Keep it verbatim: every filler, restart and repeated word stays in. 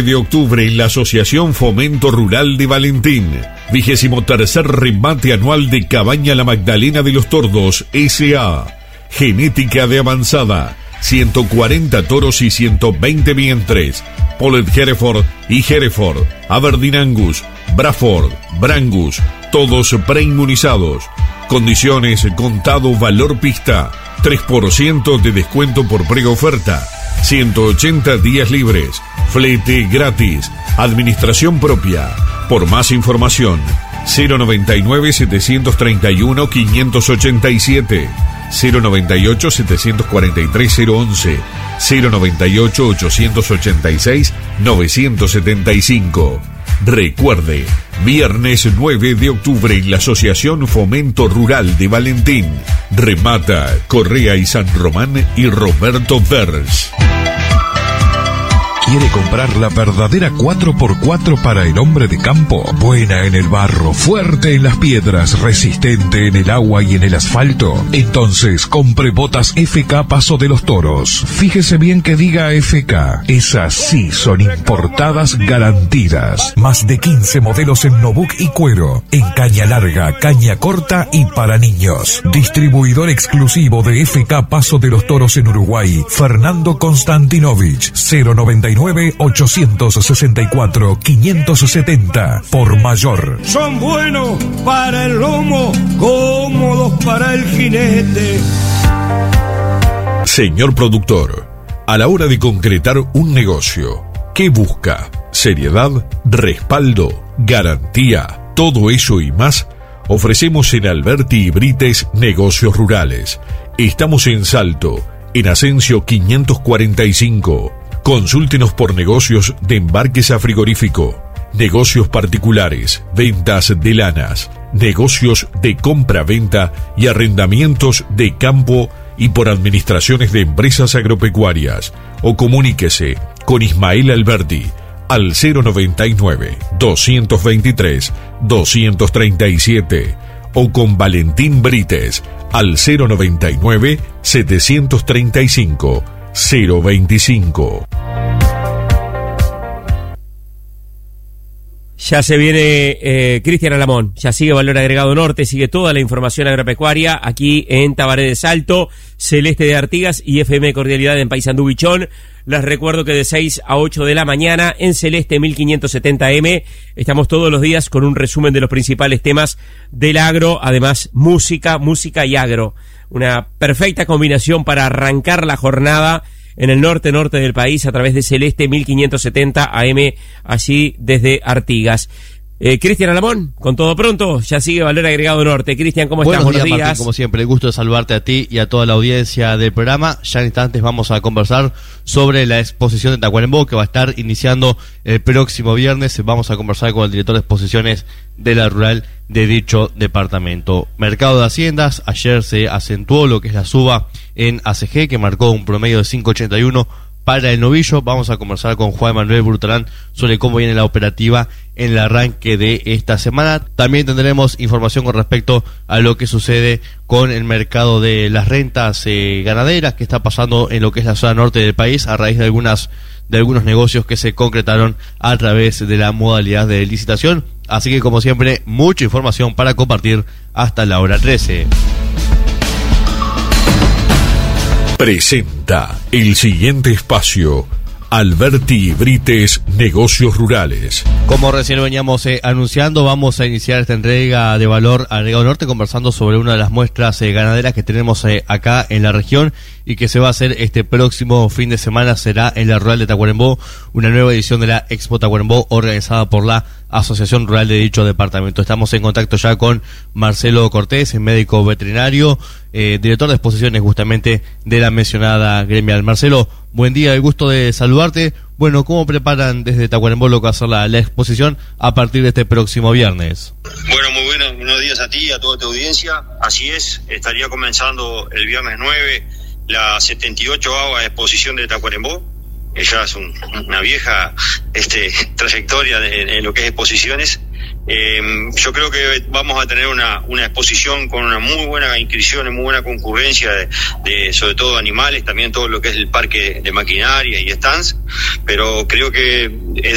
de octubre en la Asociación Fomento Rural de Valentín. Vigésimo tercer remate anual de Cabaña La Magdalena de los Tordos S A Genética de avanzada. ciento cuarenta toros y ciento veinte vientres. Polled Hereford y Hereford, Aberdeen Angus, Braford, Brangus, todos preinmunizados. Condiciones: contado valor pista, tres por ciento de descuento por preoferta, ciento ochenta días libres, flete gratis, administración propia. Por más información, cero noventa y nueve, setecientos treinta y uno, quinientos ochenta y siete, cero noventa y ocho, setecientos cuarenta y tres, cero once, cero noventa y ocho, ochocientos ochenta y seis, novecientos setenta y cinco. Recuerde, viernes nueve de octubre en la Asociación Fomento Rural de Valentín. Remata Correa y San Román y Roberto Vers. ¿Quiere comprar la verdadera cuatro por cuatro para el hombre de campo? Buena en el barro, fuerte en las piedras, resistente en el agua y en el asfalto. Entonces compre botas F K Paso de los Toros. Fíjese bien que diga F K. Esas sí son importadas garantidas. Más de quince modelos en Nobuk y cuero. En caña larga, caña corta y para niños. Distribuidor exclusivo de F K Paso de los Toros en Uruguay. Fernando Konstantinovich. cero noventa y nueve, ochocientos sesenta y cuatro, quinientos setenta. Por mayor. Son buenos para el lomo, cómodos para el jinete. Señor productor, a la hora de concretar un negocio, ¿qué busca? Seriedad, respaldo, garantía, todo eso y más ofrecemos en Alberti y Brites Negocios Rurales. Estamos en Salto, en Asensio quinientos cuarenta y cinco. Consúltenos por negocios de embarques a frigorífico, negocios particulares, ventas de lanas, negocios de compra-venta y arrendamientos de campo y por administraciones de empresas agropecuarias. O comuníquese con Ismael Alberti al cero noventa y nueve, doscientos veintitrés, doscientos treinta y siete o con Valentín Brites al cero noventa y nueve, setecientos treinta y cinco, cero veinticinco. Ya se viene eh, Cristian Alamón, ya sigue Valor Agregado Norte, sigue toda la información agropecuaria aquí en Tabaré de Salto, Celeste de Artigas y F M Cordialidad en Paysandú Bichón. Les recuerdo que de seis a ocho de la mañana en Celeste mil quinientos setenta eme estamos todos los días con un resumen de los principales temas del agro, además música, música y agro. Una perfecta combinación para arrancar la jornada en el norte-norte del país a través de Celeste mil quinientos setenta A M, allí desde Artigas. Eh, Cristian Alamón, con todo pronto, ya sigue Valor Agregado Norte. Cristian, ¿cómo estás? Buenos días, Martín, como siempre, el gusto de saludarte a ti y a toda la audiencia del programa. Ya en instantes vamos a conversar sobre la exposición de Tacuarembó, que va a estar iniciando el próximo viernes. Vamos a conversar con el director de exposiciones de la rural de dicho departamento. Mercado de Haciendas, ayer se acentuó lo que es la suba en A C G, que marcó un promedio de cinco ochenta y uno para el novillo. Vamos a conversar con Juan Manuel Brutalán sobre cómo viene la operativa en el arranque de esta semana. También tendremos información con respecto a lo que sucede con el mercado de las rentas eh, ganaderas, que está pasando en lo que es la zona norte del país a raíz de algunas de algunos negocios que se concretaron a través de la modalidad de licitación. Así que, como siempre, mucha información para compartir hasta la hora trece. Presenta el siguiente espacio, Alberti y Brites Negocios Rurales. Como recién veníamos eh, anunciando, vamos a iniciar esta entrega de Valor Agregado Norte conversando sobre una de las muestras eh, ganaderas que tenemos eh, acá en la región y que se va a hacer este próximo fin de semana. Será en la Rural de Tacuarembó, una nueva edición de la Expo Tacuarembó organizada por la Asociación Rural de dicho departamento. Estamos en contacto ya con Marcelo Cortés, médico veterinario, eh, director de exposiciones justamente de la mencionada gremial. Marcelo, buen día, el gusto de saludarte. Bueno, ¿cómo preparan desde Tacuarembó lo que va a ser la, la exposición a partir de este próximo viernes? Bueno, muy buenos, buenos días a ti y a toda tu audiencia. Así es, estaría comenzando el viernes nueve la setenta y ochava exposición de Tacuarembó. Ella es un, una vieja este, trayectoria de, en lo que es exposiciones. Eh, yo creo que vamos a tener una, una exposición con una muy buena inscripción, muy buena concurrencia de, de sobre todo animales, también todo lo que es el parque de maquinaria y stands, pero creo que es